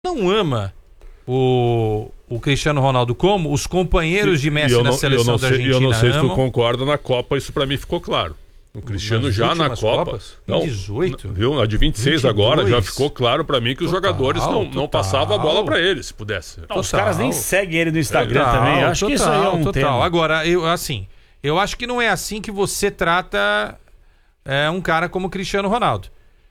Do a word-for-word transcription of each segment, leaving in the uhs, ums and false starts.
não ama o, o Cristiano Ronaldo como os companheiros de Messi não, na seleção da Argentina. Eu não sei amam. se tu concorda, na Copa isso pra mim ficou claro. O Cristiano Nas já na Copa. Copas, Não, dezoito? Viu? A de vinte e seis vinte e dois. agora já ficou claro pra mim que os Total, jogadores não, não total. passavam a bola pra ele, se pudesse. Não, os caras nem seguem ele no Instagram Total, também. Acho total, que isso aí é um total. tema. Agora, eu, assim, eu acho que não é assim que você trata é, um cara como o Cristiano Ronaldo.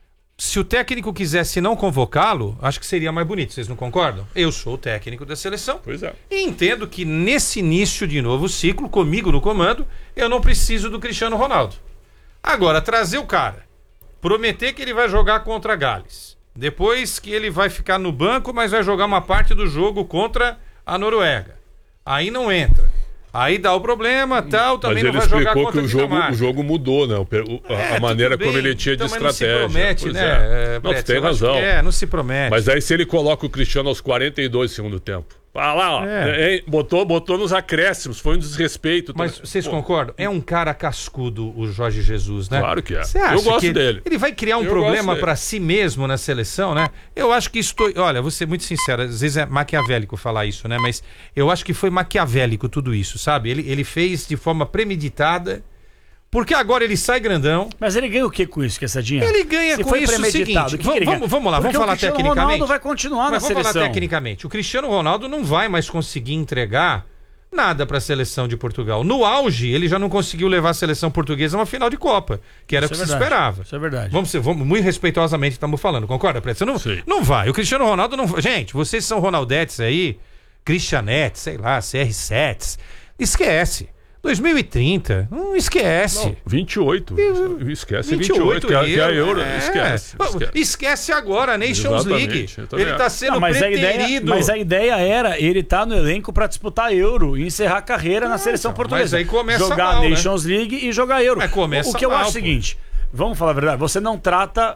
Se o técnico quisesse não convocá-lo, acho que seria mais bonito, vocês não concordam? Eu sou o técnico da seleção. Pois é. E entendo que nesse início de novo ciclo, comigo no comando, eu não preciso do Cristiano Ronaldo. Agora, trazer o cara, prometer que ele vai jogar contra Gales, depois que ele vai ficar no banco, mas vai jogar uma parte do jogo contra a Noruega. Aí não entra. Aí dá o problema, tal, também Mas não ele vai jogar explicou contra que o a jogo, Dinamarca. o jogo mudou, né? O, o, a, É, a maneira tudo como bem, ele tinha de então, mas estratégia. Não se promete, Pois né? é. É, Não, tu Brett, tem eu acho razão. que É, não se promete. Mas aí se ele coloca o Cristiano aos quarenta e dois do segundo tempo. Ah lá, ó. É. Hein? Botou, botou nos acréscimos, foi um desrespeito. Mas também. vocês Pô, concordam? É um cara cascudo o Jorge Jesus, né? Claro que é. Você acha Eu gosto que dele. Ele vai criar um Eu problema gosto pra dele. si mesmo na seleção, né? Eu acho que isso... Olha, vou ser muito sincero, às vezes é maquiavélico falar isso, né? Mas eu acho que foi maquiavélico tudo isso, sabe? Ele, ele fez de forma premeditada, porque agora ele sai grandão. Mas ele ganha o que com isso, Quessadinha? Ele ganha Se com foi isso o premeditado, seguinte... o que que ele vamos, ganha? vamos lá, Porque vamos falar o Cristiano tecnicamente. Ronaldo vai continuar Mas na vamos seleção. falar tecnicamente. O Cristiano Ronaldo não vai mais conseguir entregar nada para a seleção de Portugal. No auge, ele já não conseguiu levar a seleção portuguesa a uma final de Copa, que era o Isso que é se verdade. esperava. Isso é verdade. Vamos ser, vamos, muito respeitosamente estamos falando, concorda, Preto? Você não, Sim. não vai. O Cristiano Ronaldo não vai. Gente, vocês são Ronaldetes aí, Cristianetes, sei lá, C R sete. Esquece. dois mil e trinta, não esquece. Não, vinte e oito. Esquece vinte e oito, vinte e oito, que é, que é a Euro. é. Esquece. esquece. Esquece agora a Nations Exatamente, League. eu também Ele tá acho. sendo Não, mas, a ideia, preterido. mas a ideia era ele estar no elenco pra disputar a Euro e encerrar a carreira na seleção então, portuguesa. mas aí começa jogar mal, a né? Nations League e jogar a Euro. Mas começa o que eu mal, acho é o pô. seguinte, vamos falar a verdade, você não trata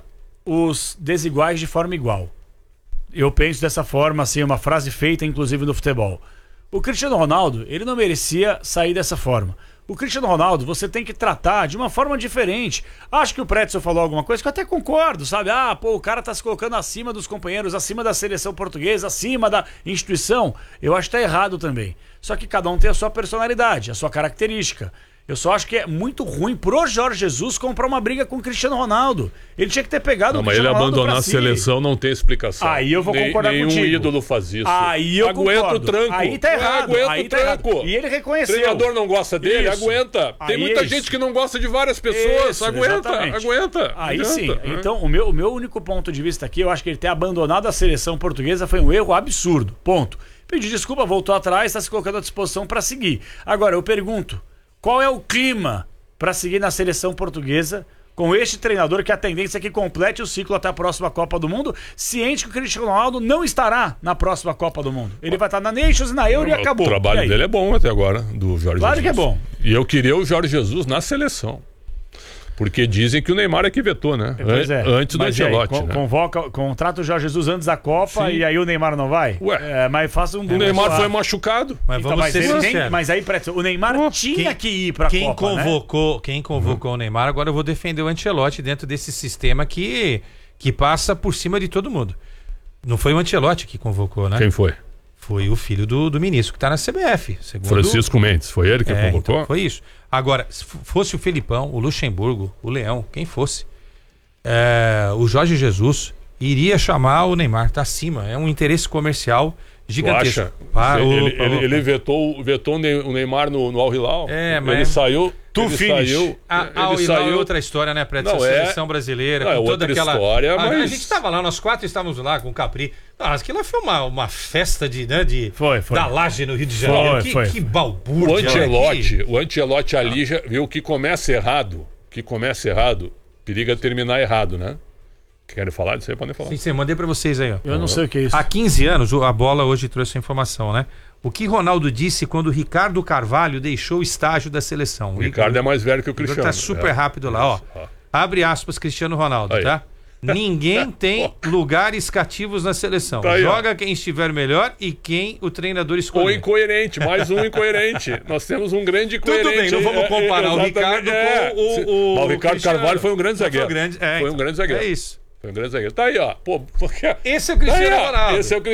os desiguais de forma igual. Eu penso dessa forma, assim, uma frase feita inclusive no futebol. O Cristiano Ronaldo, ele não merecia sair dessa forma. O Cristiano Ronaldo, você tem que tratar de uma forma diferente. Acho que o Pretzel falou alguma coisa que eu até concordo, sabe? Ah, pô, o cara tá se colocando acima dos companheiros, acima da seleção portuguesa, acima da instituição. Eu acho que tá errado também. Só que cada um tem a sua personalidade, a sua característica. Eu só acho que é muito ruim pro Jorge Jesus comprar uma briga com o Cristiano Ronaldo. Ele tinha que ter pegado Não, o mas Cristiano ele Ronaldo abandonar pra a si. seleção não tem explicação. Aí eu vou Nem- concordar nenhum contigo. ídolo faz isso. Aí eu Aguenta concordo. o tranco. Aí tá errado. Aguenta Aí o tá errado. tranco. E ele O reconheceu. treinador não gosta dele, Isso. aguenta. Tem Aí muita isso. gente que não gosta de várias pessoas. Isso, aguenta, exatamente. aguenta. Aí adianta, sim. né? Então, o meu, o meu único ponto de vista aqui, eu acho que ele ter abandonado a seleção portuguesa foi um erro absurdo. Ponto. Pediu desculpa, voltou atrás, está se colocando à disposição para seguir. Agora, eu pergunto, qual é o clima para seguir na seleção portuguesa com este treinador que a tendência é que complete o ciclo até a próxima Copa do Mundo, ciente que o Cristiano Ronaldo não estará na próxima Copa do Mundo. Ele vai estar na Nations e na Euro e acabou. O trabalho E aí? dele é bom até agora, do Jorge Claro Jesus. que é bom. E eu queria o Jorge Jesus na seleção. Porque dizem que o Neymar é que vetou, né? Pois é. An- Antes do Mas e aí, Ancelotti, con- né? convoca, contrata o Jorge Jesus antes da Copa Sim. e aí o Neymar não vai? Ué. É, mas faça um O Neymar foi machucado. Mas Então, vamos mas, ser ele tem- sinceros. mas aí, Pretzel, o Neymar Oh, tinha quem- que ir pra Quem Copa, né? convocou, quem convocou o Neymar, agora eu vou defender o Ancelotti dentro desse sistema que, que passa por cima de todo mundo. Não foi o Ancelotti que convocou, né? Quem foi? Foi o filho do, do ministro que tá na C B F. Segundo... Francisco Mendes. Foi ele que É, convocou? então foi isso. Agora, se f- fosse o Felipão, o Luxemburgo, o Leão, quem fosse, é, o Jorge Jesus iria chamar o Neymar, tá acima. É um interesse comercial Tu gigantesco. acha? Pá, ele, opa, ele, ele, opa. ele vetou, vetou o Ne- o Neymar no, no Al Hilal. É, mas- Ele saiu... Tu ele finish. saiu... A, ele a Hilal saiu... é outra história, né, Preto? Não, Essa é- seleção brasileira, Não, é com toda outra aquela. história, a, a mas- gente estava lá, nós quatro estávamos lá com o Capri. Nossa, aquilo lá foi uma, uma festa de, né, de Foi, foi. da laje no Rio de Janeiro. Foi, que, foi. que O balbúrdia. Ancelotti, né? o Ancelotti ali já viu que começa errado, que começa errado, periga terminar errado, né? Querem falar disso aí? Podem falar. Sim, sim, mandei pra vocês aí, ó. Eu não sei o que é isso. Há quinze anos, o- a bola hoje trouxe a informação, né? O que Ronaldo disse quando Ricardo Carvalho deixou o estágio da seleção. O Ricardo é mais velho que o O Igor Cristiano. tá super É. rápido lá, ó. Isso, ó. Abre aspas, Cristiano Ronaldo, Aí. tá? Ninguém tem lugares cativos na seleção. Tá aí, ó. Joga quem estiver melhor e quem o treinador Ou escolher. incoerente, mais um incoerente. Nós temos um grande Tudo incoerente. bem, não vamos É, comparar o exatamente, Ricardo é. com o, o, Mas o Ricardo Cristiano. Carvalho foi um grande Foi zagueiro. um grande, é, Foi um então, grande zagueiro. É isso. Foi um grande zagueiro. Tá aí, ó. Pô, porque... Esse é o Cristiano Tá aí, ó. Ronaldo. Esse é o